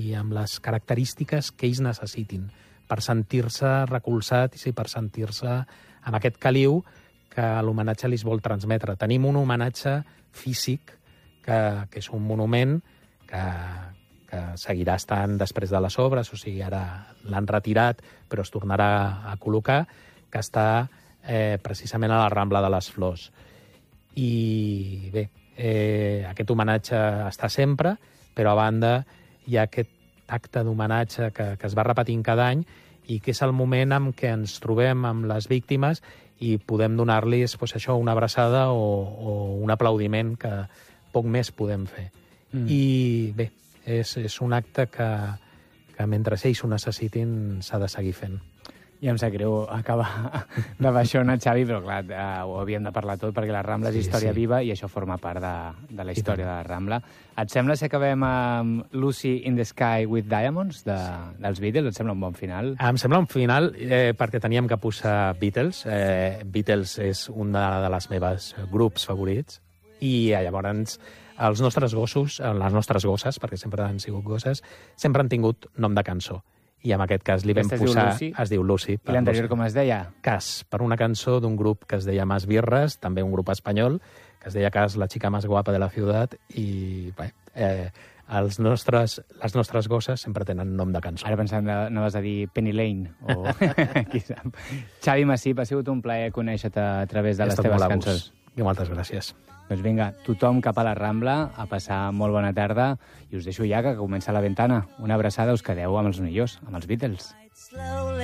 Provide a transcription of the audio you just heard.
i amb les característiques que ells necessitin per sentir-se recolzats i per sentir-se amb aquest caliu que l'homenatge li vol transmetre. Tenim un homenatge físic, que és un monument que seguirà estant després de les obres, o sigui, ara l'han retirat, però es tornarà a col·locar, que està precisament a la Rambla de les Flors. I bé, aquest homenatge està sempre, però a banda hi ha aquest acte d'homenatge que es va repetint cada any i que és el moment en què ens trobem amb les víctimes i podem donar-los una abraçada o un aplaudiment que poc més podem fer. I bé, és un acte que mentre ells ho necessitin s'ha de seguir fent. I em sap greu acabar de baixar una, Xavi, però clar, ho havíem de parlar tot perquè la Rambla és història viva i això forma part de la història de la Rambla. Et sembla si acabem amb Lucy in the Sky with Diamonds dels Beatles? Et sembla un bon final? Em sembla un final perquè teníem que posar Beatles. Beatles és un de les meves grups favorits i llavors els nostres gossos, les nostres gosses, perquè sempre han sigut gosses, sempre han tingut nom de cançó. I en aquest cas li vam posar... Es diu Lucy. I l'anterior com es deia? Cas, per una cançó d'un grup que es deia Más Birras, també un grup espanyol, que es deia Cas, la chica más guapa de la ciutat, i bé, les nostres gosses sempre tenen nom de cançó. Ara pensant, anaves a dir Penny Lane, o qui sap. Xavi Massip, ha sigut un plaer conèixer-te a través de les teves cançons. I moltes gràcies. Doncs vinga, tothom cap a la Rambla, a passar molt bona tarda, i us deixo ja que comença la ventana. Una abraçada, us quedeu amb els millors, amb els Beatles.